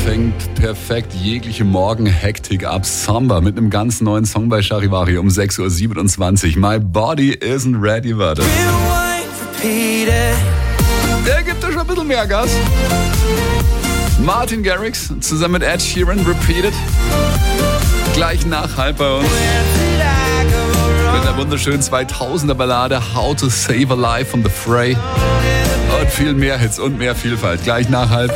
fängt perfekt jegliche Morgenhektik ab. Samba mit einem ganz neuen Song bei Charivari um 6.27 Uhr. My Body Isn't Ready, warte. Der gibt da schon ein bisschen mehr Gas. Martin Garrix zusammen mit Ed Sheeran, Repeated. Gleich nach halb bei uns. Mit der wunderschönen 2000er Ballade How to Save a Life von The Fray. Und viel mehr Hits und mehr Vielfalt. Gleich nach halb.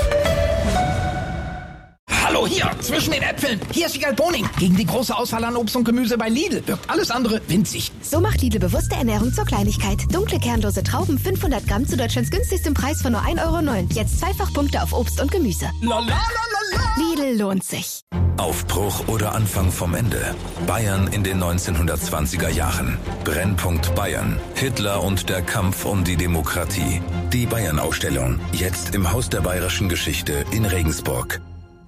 Hallo hier, zwischen den Äpfeln. Hier ist Wiegald Boning. Gegen die große Auswahl an Obst und Gemüse bei Lidl wirkt alles andere winzig. So macht Lidl bewusste Ernährung zur Kleinigkeit. Dunkle kernlose Trauben 500 Gramm zu Deutschlands günstigstem Preis von nur 1,09 €. Jetzt Zweifachpunkte auf Obst und Gemüse. Lidl lohnt sich. Aufbruch oder Anfang vom Ende. Bayern in den 1920er Jahren. Brennpunkt Bayern. Hitler und der Kampf um die Demokratie. Die Bayern-Ausstellung. Jetzt im Haus der bayerischen Geschichte in Regensburg.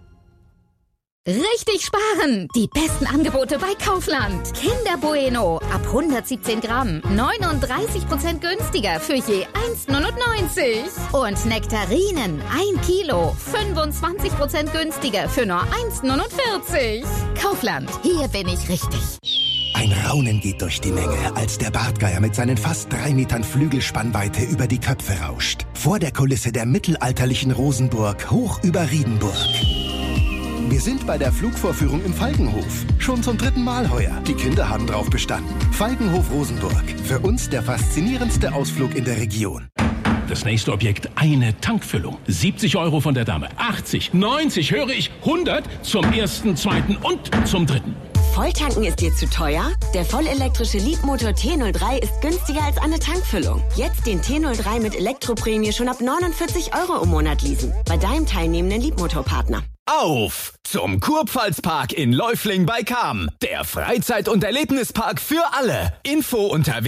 Richtig sparen! Die besten Angebote bei Kaufland. Kinder Bueno ab 117 Gramm. 39% günstiger für je 1,99 €. Und Nektarinen 1 Kilo. 25% günstiger für nur 1,49 €. Kaufland, hier bin ich richtig. Ein Raunen geht durch die Menge, als der Bartgeier mit seinen fast 3 Metern Flügelspannweite über die Köpfe rauscht. Vor der Kulisse der mittelalterlichen Rosenburg, hoch über Riedenburg. Wir sind bei der Flugvorführung im Falkenhof. Schon zum 3. Mal heuer. Die Kinder haben drauf bestanden. Falkenhof Rosenburg. Für uns der faszinierendste Ausflug in der Region. Das nächste Objekt, eine Tankfüllung. 70 € von der Dame. 80, 90, höre ich, 100 zum 1., 2. und zum 3. Volltanken ist dir zu teuer? Der vollelektrische Leapmotor T03 ist günstiger als eine Tankfüllung. Jetzt den T03 mit Elektroprämie schon ab 49 € im Monat leasen. Bei deinem teilnehmenden Leapmotorpartner. Auf zum Kurpfalzpark in Läufling bei Cham. Der Freizeit- und Erlebnispark für alle. Info unter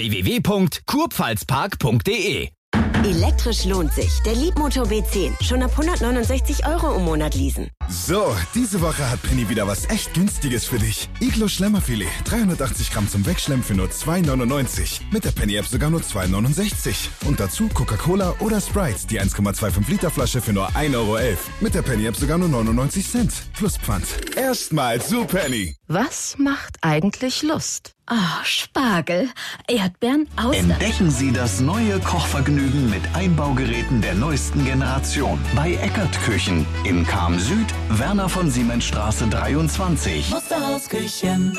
www.kurpfalzpark.de. Elektrisch lohnt sich. Der Leapmotor B10. Schon ab 169 € im Monat leasen. So, diese Woche hat Penny wieder was echt Günstiges für dich. Iglo Schlemmerfilet. 380 Gramm zum Wegschlemmen für nur 2,99 €. Mit der Penny-App sogar nur 2,69 €. Und dazu Coca-Cola oder Sprite. Die 1,25 Liter Flasche für nur 1,11 €. Mit der Penny-App sogar nur 99 Cent. Plus Pfand. Erstmal zu Penny. Was macht eigentlich Lust? Spargel, Erdbeeren, Austern. Entdecken Sie das neue Kochvergnügen mit Einbaugeräten der neuesten Generation. Bei Eckert Küchen in Cham Süd, Werner von Siemensstraße 23. Musterhausküchen.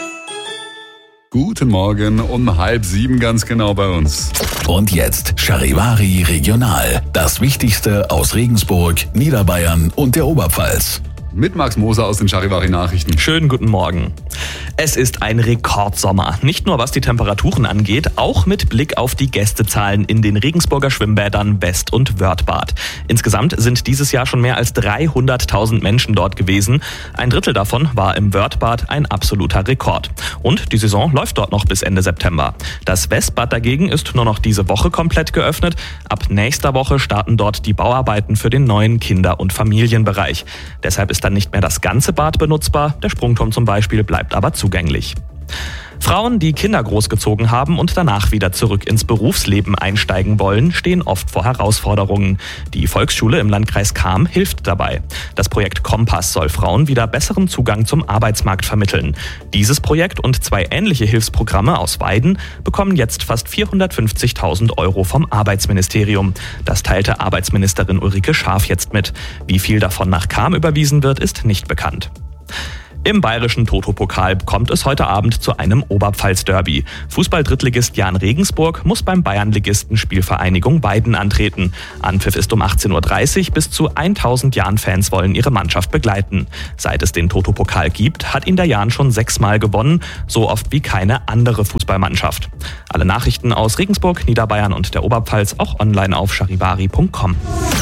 Guten Morgen, um 6:30 ganz genau bei uns. Und jetzt Charivari Regional. Das Wichtigste aus Regensburg, Niederbayern und der Oberpfalz. Mit Max Moser aus den Charivari-Nachrichten. Schönen guten Morgen. Es ist ein Rekordsommer. Nicht nur was die Temperaturen angeht, auch mit Blick auf die Gästezahlen in den Regensburger Schwimmbädern West- und Wörthbad. Insgesamt sind dieses Jahr schon mehr als 300.000 Menschen dort gewesen. Ein Drittel davon war im Wörthbad ein absoluter Rekord. Und die Saison läuft dort noch bis Ende September. Das Westbad dagegen ist nur noch diese Woche komplett geöffnet. Ab nächster Woche starten dort die Bauarbeiten für den neuen Kinder- und Familienbereich. Deshalb ist dann nicht mehr das ganze Bad benutzbar, der Sprungturm zum Beispiel bleibt aber zugänglich. Frauen, die Kinder großgezogen haben und danach wieder zurück ins Berufsleben einsteigen wollen, stehen oft vor Herausforderungen. Die Volksschule im Landkreis Cham hilft dabei. Das Projekt Kompass soll Frauen wieder besseren Zugang zum Arbeitsmarkt vermitteln. Dieses Projekt und 2 ähnliche Hilfsprogramme aus Weiden bekommen jetzt fast 450.000 € vom Arbeitsministerium. Das teilte Arbeitsministerin Ulrike Scharf jetzt mit. Wie viel davon nach Cham überwiesen wird, ist nicht bekannt. Im bayerischen Toto-Pokal kommt es heute Abend zu einem Oberpfalz-Derby. Fußball-Drittligist Jahn Regensburg muss beim Bayernligisten Spielvereinigung Weiden antreten. Anpfiff ist um 18:30 Uhr. Bis zu 1000 Jahn-Fans wollen ihre Mannschaft begleiten. Seit es den Toto-Pokal gibt, hat ihn der Jahn schon 6-mal gewonnen, so oft wie keine andere Fußballmannschaft. Alle Nachrichten aus Regensburg, Niederbayern und der Oberpfalz auch online auf charivari.com.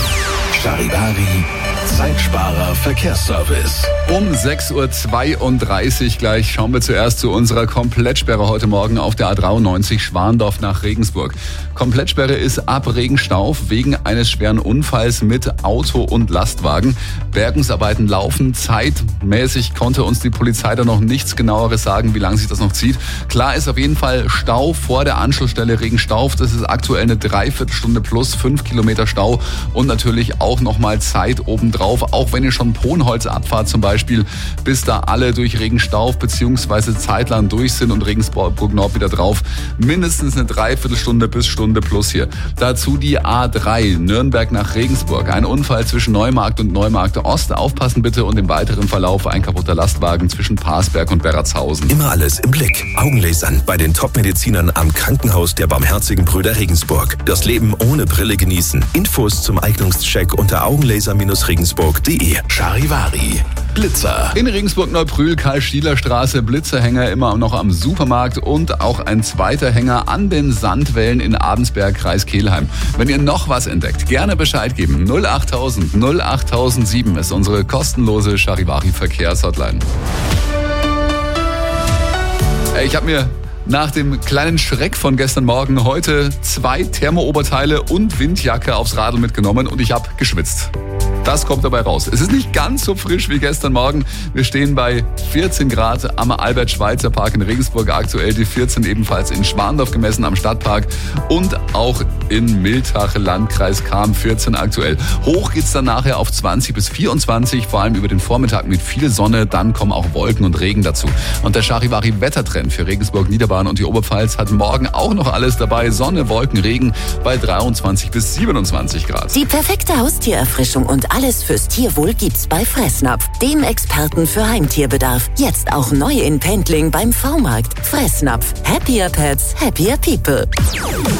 Charivari, Zeitsparer Verkehrsservice. Um 6.32 Uhr gleich schauen wir zuerst zu unserer Komplettsperre heute Morgen auf der A93 Schwandorf nach Regensburg. Komplettsperre ist ab Regenstauf wegen eines schweren Unfalls mit Auto und Lastwagen. Bergungsarbeiten laufen. Zeitmäßig konnte uns die Polizei da noch nichts Genaueres sagen, wie lange sich das noch zieht. Klar ist auf jeden Fall Stau vor der Anschlussstelle Regenstauf. Das ist aktuell eine Dreiviertelstunde plus 5 Kilometer Stau und natürlich auch nochmal Zeit obendrauf. Auch wenn ihr schon Ponholz abfahrt zum Beispiel, bis da alle durch Regenstauf bzw. zeitlang durch sind und Regensburg Nord wieder drauf. Mindestens eine Dreiviertelstunde bis Stunde plus hier. Dazu die A3 Nürnberg nach Regensburg. Ein Unfall zwischen Neumarkt und Neumarkt Ost. Aufpassen bitte und im weiteren Verlauf ein kaputter Lastwagen zwischen Parsberg und Berratshausen. Immer alles im Blick. Augenlasern bei den Top-Medizinern am Krankenhaus der Barmherzigen Brüder Regensburg. Das Leben ohne Brille genießen. Infos zum Eignungscheck unter augenlaser-regensburg.de. Charivari. Blitzer. In Regensburg-Neubrühl, Karl-Stieler-Straße, Blitzerhänger immer noch am Supermarkt und auch ein zweiter Hänger an den Sandwellen in Abensberg, Kreis Kelheim. Wenn ihr noch was entdeckt, gerne Bescheid geben. 08000 08007 ist unsere kostenlose Charivari-Verkehrshotline. Ich habe mir nach dem kleinen Schreck von gestern Morgen heute 2 Thermooberteile und Windjacke aufs Radl mitgenommen und ich habe geschwitzt. Das kommt dabei raus. Es ist nicht ganz so frisch wie gestern Morgen. Wir stehen bei 14 Grad am Albert-Schweitzer-Park in Regensburg. Aktuell die 14 ebenfalls in Schwandorf gemessen am Stadtpark und auch in Miltach, Landkreis Cham 14 aktuell. Hoch geht's dann nachher auf 20 bis 24, vor allem über den Vormittag mit viel Sonne. Dann kommen auch Wolken und Regen dazu. Und der Charivari-Wettertrend für Regensburg, Niederbayern und die Oberpfalz hat morgen auch noch alles dabei. Sonne, Wolken, Regen bei 23 bis 27 Grad. Die perfekte Haustiererfrischung und alles fürs Tierwohl gibt's bei Fressnapf, dem Experten für Heimtierbedarf. Jetzt auch neu in Pendling beim V-Markt. Fressnapf. Happier Pets, happier people.